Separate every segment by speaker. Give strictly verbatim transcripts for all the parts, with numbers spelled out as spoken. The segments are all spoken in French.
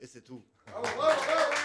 Speaker 1: Et c'est tout.
Speaker 2: Bravo, bravo, bravo.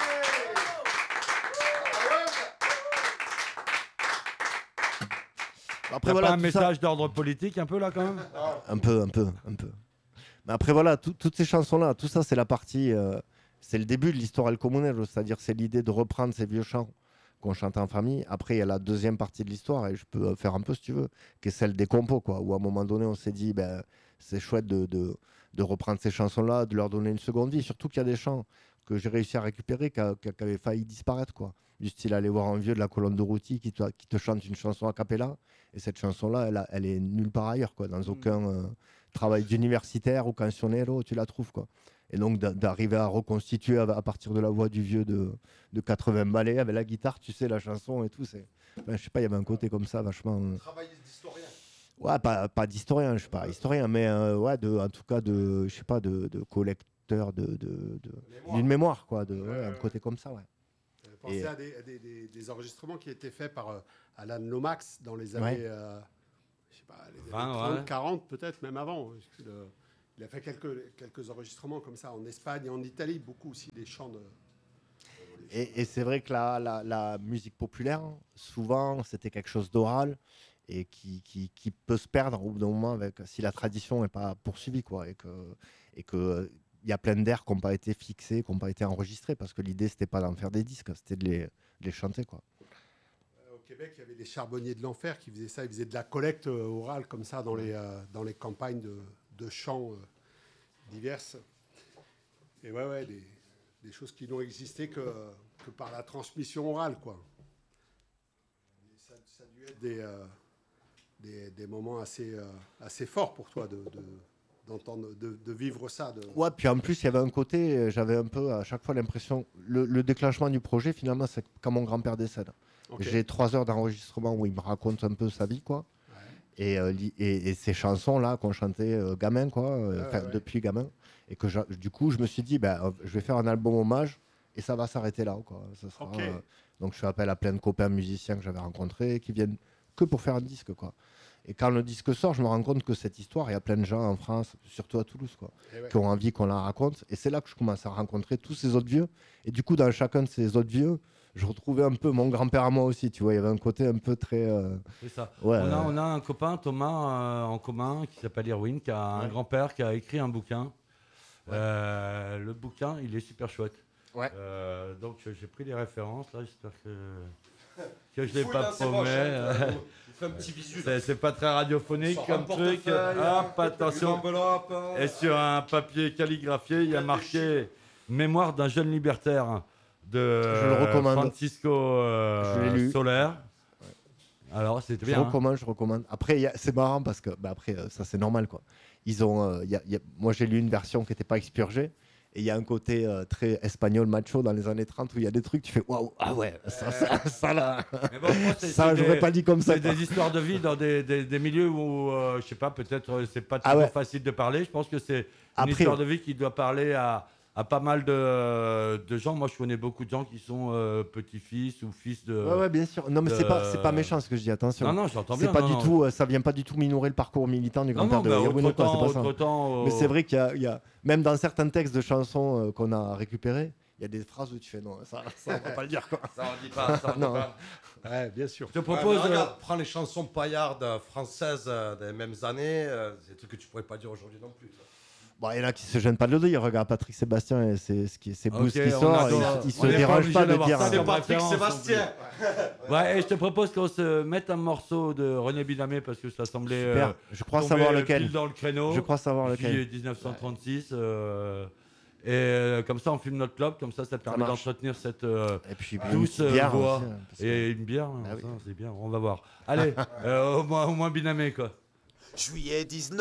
Speaker 3: Après, voilà, un message ça... d'ordre politique un peu là quand même.
Speaker 1: Un peu, un peu, un peu. Mais après voilà, tout, toutes ces chansons-là, tout ça c'est la partie, euh, c'est le début de l'histoire El Comunero, c'est-à-dire c'est l'idée de reprendre ces vieux chants qu'on chantait en famille. Après il y a la deuxième partie de l'histoire, et je peux faire un peu si tu veux, qui est celle des compos, quoi, où à un moment donné on s'est dit, ben, c'est chouette de, de, de reprendre ces chansons-là, de leur donner une seconde vie, surtout qu'il y a des chants que j'ai réussi à récupérer, qui, a, qui avaient failli disparaître, quoi. Du style aller voir un vieux de la colonne de Routy qui te, qui te chante une chanson a cappella, et cette chanson-là, elle, a, elle est nulle part ailleurs, quoi, dans mmh. aucun euh, travail d'universitaire ou cancionero, tu la trouves, quoi. Et donc d'arriver à reconstituer à, à partir de la voix du vieux de, de quatre-vingts balais avec la guitare, tu sais, la chanson et tout, c'est, ben, je sais pas, il y avait un côté comme ça, vachement. Euh...
Speaker 2: Travail d'historien.
Speaker 1: Ouais, pas, pas d'historien, je suis pas historien, mais euh, ouais, de, en tout cas de, je sais pas, de, de collecteur de, de, de, mémoire. d'une mémoire, quoi, de, ouais, un côté comme ça, ouais.
Speaker 2: Pensez à des, des, des, des enregistrements qui étaient faits par euh, Alan Lomax dans les années, ouais. euh, je sais pas, les années trente, ouais. quarante, peut-être même avant. Le, il a fait quelques, quelques enregistrements comme ça en Espagne et en Italie, beaucoup aussi des chants de.
Speaker 1: Et, chants et c'est vrai que la, la, la musique populaire, souvent, c'était quelque chose d'oral et qui, qui, qui peut se perdre au bout d'un moment avec, si la tradition n'est pas poursuivie, quoi, et que. Et que il y a plein d'airs qui n'ont pas été fixés, qui n'ont pas été enregistrés, parce que l'idée, c'était pas d'en faire des disques, c'était de les, de les chanter, quoi.
Speaker 2: Euh, au Québec, il y avait les charbonniers de l'enfer qui faisaient ça. Ils faisaient de la collecte euh, orale, comme ça, dans les, euh, dans les campagnes de, de chants euh, diverses. Et ouais, ouais, des, des choses qui n'ont existé que, que par la transmission orale, quoi. Et ça, ça a dû être des, euh, des, des moments assez, euh, assez forts pour toi de... de d'entendre, de, de vivre ça. De...
Speaker 1: Ouais, puis en plus, il y avait un côté, j'avais un peu à chaque fois l'impression, le, le déclenchement du projet, finalement, c'est quand mon grand-père décède. Okay. J'ai trois heures d'enregistrement où il me raconte un peu sa vie, quoi. Ouais. Et, euh, et, et ces chansons-là qu'on chantait euh, gamin, quoi, euh, ouais, ouais. depuis gamin. Et que du coup, je me suis dit, ben, je vais faire un album hommage et ça va s'arrêter là, quoi. Ça sera, okay. euh, donc, je fais appel à plein de copains musiciens que j'avais rencontrés qui viennent que pour faire un disque, quoi. Et quand le disque sort, je me rends compte que cette histoire, il y a plein de gens en France, surtout à Toulouse, quoi, ouais. qui ont envie qu'on la raconte. Et c'est là que je commence à rencontrer tous ces autres vieux. Et du coup, dans chacun de ces autres vieux, je retrouvais un peu mon grand-père à moi aussi. Tu vois, il y avait un côté un peu très... Euh...
Speaker 3: C'est ça.
Speaker 1: Ouais,
Speaker 3: on, a,
Speaker 1: euh...
Speaker 3: on a un copain, Thomas, euh, en commun, qui s'appelle Irwin, qui a un ouais. grand-père qui a écrit un bouquin. Ouais. Euh, le bouquin, il est super chouette. Ouais. Euh, donc, j'ai pris les références, là, j'espère que... que je l'ai pas paumé. Euh, un petit visu. C'est, c'est pas très radiophonique comme truc. Hop, attention. Et sur un papier calligraphié, il y a marqué « Mémoire d'un jeune libertaire » de
Speaker 1: je le recommande.
Speaker 3: Francisco euh,
Speaker 1: je l'ai lu.
Speaker 3: Soler. Ouais. Alors, c'était bien.
Speaker 1: Je recommande, hein. je recommande. Après, y a, c'est marrant parce que, bah après, ça c'est normal, quoi. Ils ont, euh, y a, y a, moi, j'ai lu une version qui n'était pas expurgée. Et il y a un côté euh, très espagnol macho dans les années trente où il y a des trucs, tu fais waouh, ah ouais, ça, ça, ça là. Mais bon, moi, c'est, ça, c'est je n'aurais pas dit comme ça.
Speaker 3: C'est quoi. Des histoires de vie dans des, des, des milieux où, euh, je sais pas, peut-être c'est pas toujours ah ouais. facile de parler. Je pense que c'est une Après, histoire de vie qui doit parler à, à pas mal de, de gens. Moi, je connais beaucoup de gens qui sont euh, petits-fils ou fils de.
Speaker 1: Ouais, ouais, bien sûr. Non, mais
Speaker 3: de...
Speaker 1: c'est pas, c'est pas méchant ce que je dis. Attention.
Speaker 3: Non, non, j'entends
Speaker 1: c'est
Speaker 3: bien.
Speaker 1: Pas
Speaker 3: non,
Speaker 1: du
Speaker 3: non.
Speaker 1: Tout, euh, ça vient pas du tout minorer le parcours militant du grand-père de Irwin.
Speaker 3: C'est pas ça. Temps,
Speaker 1: mais c'est vrai qu'il y a, il y a, même dans certains textes de chansons euh, qu'on a récupérés, il y a des phrases où tu fais non, ça, ça on va pas le dire, quoi.
Speaker 4: Ça on dit pas, ça on dit pas.
Speaker 2: Ouais, bien sûr.
Speaker 4: Je te propose, ouais, regarde, euh... prends les chansons paillardes françaises euh, des mêmes années, euh, c'est des trucs que tu pourrais pas dire aujourd'hui non plus. Ça.
Speaker 1: Bon, il y en a qui se gênent pas de le dire. Regarde Patrick Sébastien et c'est ce qui c'est okay, Boost qui sort.
Speaker 3: Adore,
Speaker 1: il, il se dérange pas de dire.
Speaker 4: C'est Patrick Sébastien.
Speaker 3: Ouais, et je te propose qu'on se mette un morceau de René Binamé parce que ça semblait.
Speaker 1: Super. Euh, je crois savoir lequel.
Speaker 3: Pile dans le créneau.
Speaker 1: Je crois savoir lequel.
Speaker 3: dix-neuf cent trente-six. Ouais. Euh, et euh, comme ça, on filme notre club. Comme ça, ça permet ça d'entretenir cette euh, et puis, douce euh, voix. Aussi, hein, que... Et une bière. Ah, ça, oui. C'est bien. On va voir. Allez, euh, au moins, au moins Binamé, quoi.
Speaker 5: Juillet dix-neuf.